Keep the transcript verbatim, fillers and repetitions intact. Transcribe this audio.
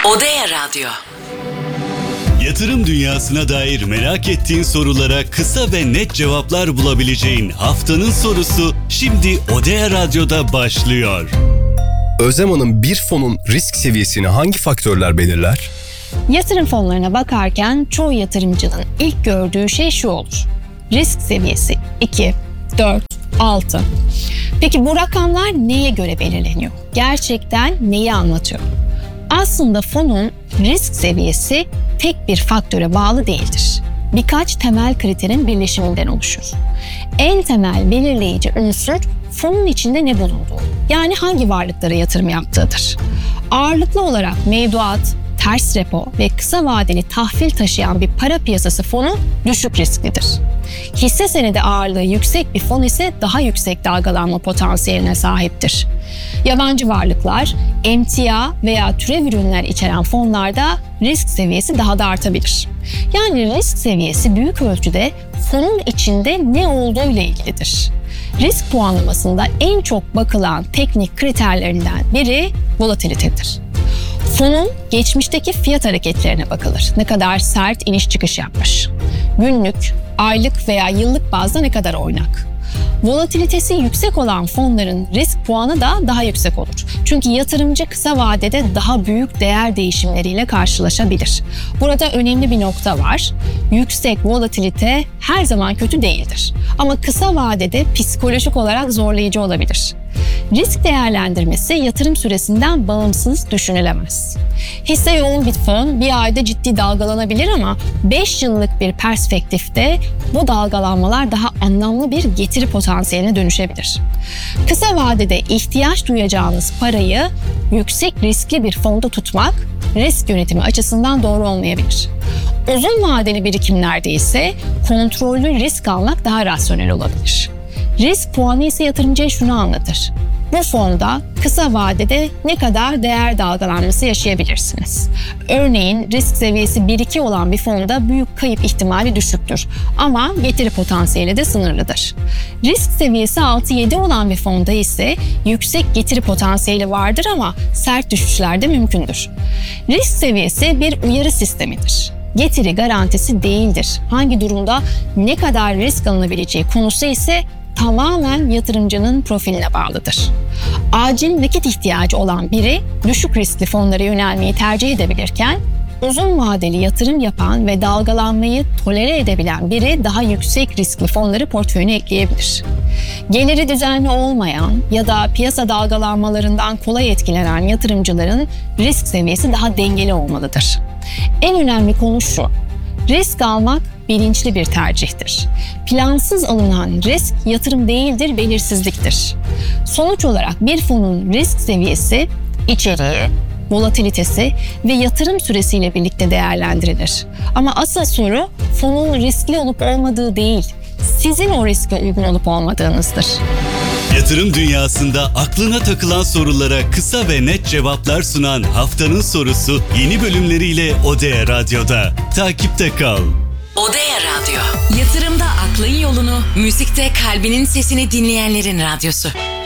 Odea Radyo. Yatırım dünyasına dair merak ettiğin sorulara kısa ve net cevaplar bulabileceğin haftanın sorusu şimdi Odea Radyo'da başlıyor. Özlem Hanım, bir fonun risk seviyesini hangi faktörler belirler? Yatırım fonlarına bakarken çoğu yatırımcının ilk gördüğü şey şu olur: risk seviyesi iki, dört, altı. Peki bu rakamlar neye göre belirleniyor? Gerçekten neyi anlatıyor? Aslında fonun risk seviyesi tek bir faktöre bağlı değildir. Birkaç temel kriterin birleşiminden oluşur. En temel belirleyici unsur fonun içinde ne bulunduğu, yani hangi varlıklara yatırım yaptığıdır. Ağırlıklı olarak mevduat, ters repo ve kısa vadeli tahvil taşıyan bir para piyasası fonu düşük risklidir. Hisse senedi ağırlığı yüksek bir fon ise daha yüksek dalgalanma potansiyeline sahiptir. Yabancı varlıklar, emtia veya türev ürünler içeren fonlarda risk seviyesi daha da artabilir. Yani risk seviyesi büyük ölçüde fonun içinde ne olduğu ile ilgilidir. Risk puanlamasında en çok bakılan teknik kriterlerinden biri volatilitedir. Fonun geçmişteki fiyat hareketlerine bakılır. Ne kadar sert iniş çıkış yapmış. Günlük, aylık veya yıllık bazda ne kadar oynak. Volatilitesi yüksek olan fonların risk puanı da daha yüksek olur. Çünkü yatırımcı kısa vadede daha büyük değer değişimleriyle karşılaşabilir. Burada önemli bir nokta var. Yüksek volatilite her zaman kötü değildir. Ama kısa vadede psikolojik olarak zorlayıcı olabilir. Risk değerlendirmesi yatırım süresinden bağımsız düşünülemez. Hisse yoğun bir fon bir ayda ciddi dalgalanabilir ama beş yıllık bir perspektifte bu dalgalanmalar daha anlamlı bir getiri potansiyeline dönüşebilir. Kısa vadede ihtiyaç duyacağınız parayı yüksek riskli bir fonda tutmak risk yönetimi açısından doğru olmayabilir. Uzun vadeli birikimlerde ise kontrollü risk almak daha rasyonel olabilir. Risk puanı ise yatırımcıya şunu anlatır: bu fonda kısa vadede ne kadar değer dalgalanması yaşayabilirsiniz. Örneğin risk seviyesi bir iki olan bir fonda büyük kayıp ihtimali düşüktür ama getiri potansiyeli de sınırlıdır. Risk seviyesi altı yedi olan bir fonda ise yüksek getiri potansiyeli vardır ama sert düşüşler de mümkündür. Risk seviyesi bir uyarı sistemidir. Getiri garantisi değildir. Hangi durumda ne kadar risk alınabileceği konusu ise tamamen yatırımcının profiline bağlıdır. Acil nakit ihtiyacı olan biri düşük riskli fonlara yönelmeyi tercih edebilirken, uzun vadeli yatırım yapan ve dalgalanmayı tolere edebilen biri daha yüksek riskli fonları portföyüne ekleyebilir. Geliri düzenli olmayan ya da piyasa dalgalanmalarından kolay etkilenen yatırımcıların risk seviyesi daha dengeli olmalıdır. En önemli konu şu: risk almak bilinçli bir tercihtir. Plansız alınan risk yatırım değildir, belirsizliktir. Sonuç olarak bir fonun risk seviyesi, içeriği, volatilitesi ve yatırım süresiyle birlikte değerlendirilir. Ama asıl soru fonun riskli olup olmadığı değil, sizin o riske uygun olup olmadığınızdır. Yatırım dünyasında aklına takılan sorulara kısa ve net cevaplar sunan haftanın sorusu yeni bölümleriyle Odea Radyo'da. Takipte kal. Odea Radyo. Yatırımda aklın yolunu, müzikte kalbinin sesini dinleyenlerin radyosu.